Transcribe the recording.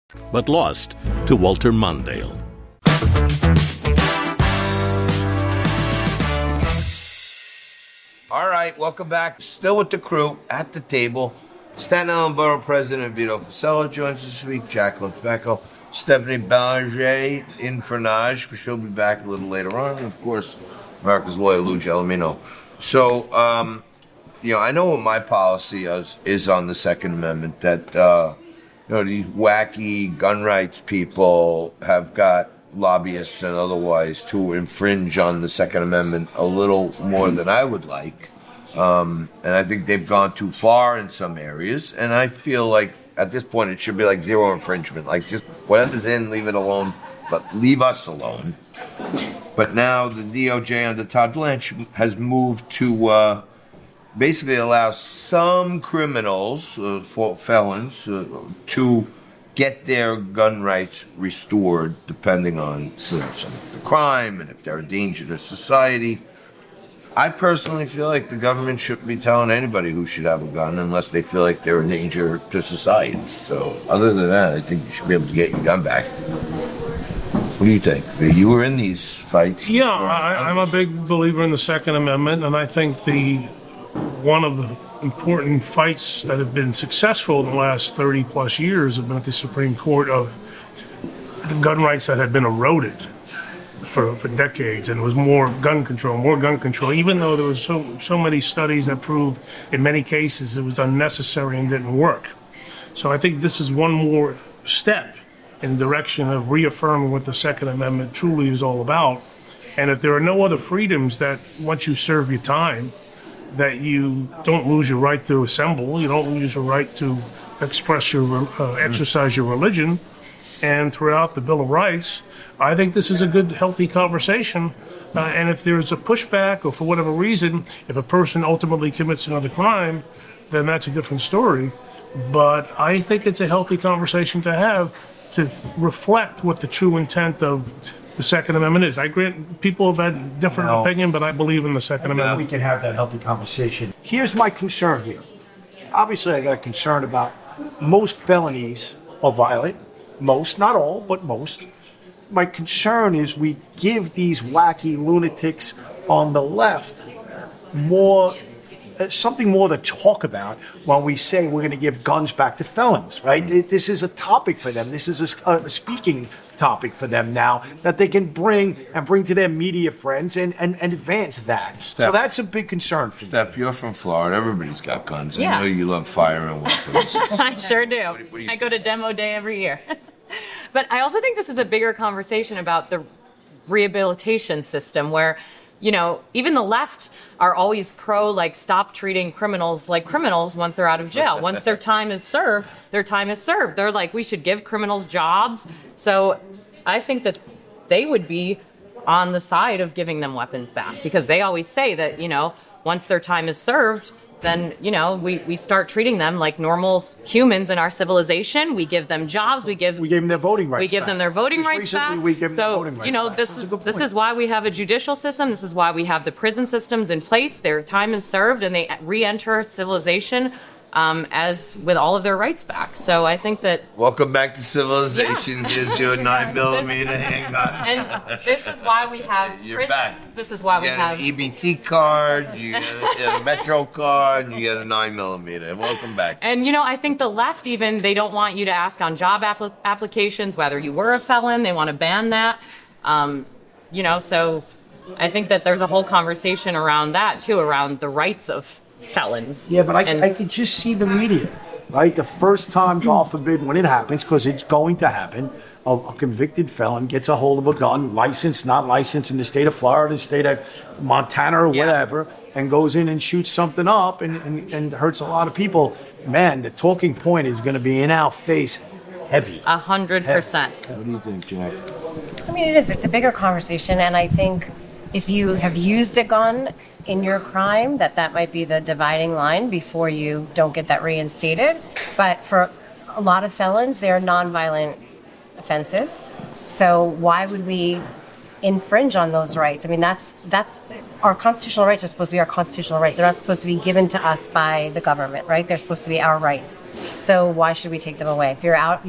but lost to Walter Mondale. All right, welcome back. Still with the crew at the table. Staten Island Borough President Vito Fossella joins us this week. Jacqueline Pecco, Stephanie Belanger in for Naj, because she'll be back a little later on. And of course, America's lawyer Lou Gelomino. So, I know what my policy is on the Second Amendment. That these wacky gun rights people have got lobbyists and otherwise to infringe on the Second Amendment a little more than I would like. And I think they've gone too far in some areas. And I feel like at this point it should be like zero infringement. Like just whatever's in, leave it alone, but leave us alone. But now the DOJ under Todd Blanche has moved to basically allow some criminals, felons, to get their gun rights restored depending on the crime and if they're a danger to society. I personally feel like the government shouldn't be telling anybody who should have a gun unless they feel like they're a danger to society. So other than that, I think you should be able to get your gun back. What do you think? You were in these fights. Yeah, I'm a big believer in the Second Amendment, and I think one of the important fights that have been successful in the last 30 plus years have been at the Supreme Court of the gun rights that had been eroded for decades, and it was more gun control, even though there was so many studies that proved in many cases it was unnecessary and didn't work. So I think this is one more step in the direction of reaffirming what the Second Amendment truly is all about, and that there are no other freedoms that once you serve your time, that you don't lose your right to assemble, you don't lose your right to express your, exercise your religion. And throughout the Bill of Rights, I think this is a good, healthy conversation. And if there's a pushback or for whatever reason, if a person ultimately commits another crime, then that's a different story. But I think it's a healthy conversation to have to reflect what the true intent of the Second Amendment is. I grant people have had different opinion, but I believe in the Second Amendment. We can have that healthy conversation. Here's my concern here. Obviously, I got a concern about most felonies are violent. Most, not all, but most. My concern is we give these wacky lunatics on the left something more to talk about when we say we're going to give guns back to felons, right? This is a topic for them. This is a speaking topic for them now that they can bring to their media friends and advance that. Steph, so that's a big concern for me. Steph, you're from Florida. Everybody's got guns. Yeah. I know you love fire and weapons. I sure do. I go to demo day every year. But I also think this is a bigger conversation about the rehabilitation system where, even the left are always stop treating criminals like criminals once they're out of jail. Once their time is served, their time is served. They're like, we should give criminals jobs. So I think that they would be on the side of giving them weapons back because they always say that, once their time is served, then, we start treating them like normal humans in our civilization. We give them jobs. We gave them their voting rights. We give them their voting rights back. We give them voting rights back. This is why we have a judicial system. This is why we have the prison systems in place. Their time is served, and they re-enter civilization as with all of their rights back. So I think that welcome back to civilization. Here's your 9mm handgun. And this is why we have You're back. This is why we have an EBT card, you get a Metro card, and you get a 9mm. Welcome back. And I think the left they don't want you to ask on job applications whether you were a felon. They want to ban that. So I think that there's a whole conversation around that too, around the rights of felons. Yeah, but I can just see the media, right? The first time, God forbid, when it happens, because it's going to happen, a convicted felon gets a hold of a gun, licensed, not licensed in the state of Florida, the state of Montana or whatever, and goes in and shoots something up and hurts a lot of people. Man, the talking point is going to be in our face heavy. 100%. What do you think, Jack? I mean, it is. It's a bigger conversation, and I think if you have used a gun in your crime, that might be the dividing line before you don't get that reinstated. But for a lot of felons, they're nonviolent offenses. So why would we infringe on those rights? I mean, that's our constitutional rights are supposed to be our constitutional rights. They're not supposed to be given to us by the government, right? They're supposed to be our rights. So why should we take them away? If you're out